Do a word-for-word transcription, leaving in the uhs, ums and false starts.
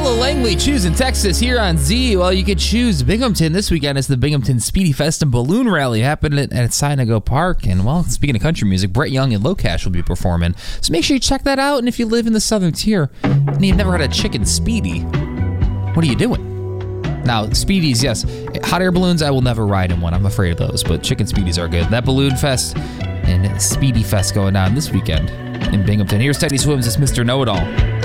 Paula Langley choosing Texas here on Z. Well, you could choose Binghamton this weekend. It's the Binghamton Speedy Fest and Balloon Rally happening at, at Sinago Park. And, well, speaking of country music, Brett Young and Locash will be performing. So make sure you check that out. And if you live in the Southern Tier and you've never had a chicken Speedy, what are you doing? Now, Speedies, yes. Hot air balloons, I will never ride in one. I'm afraid of those. But chicken Speedies are good. That Balloon Fest and Speedy Fest going on this weekend in Binghamton. Here's Teddy Swims. It's Mister Know-It-All.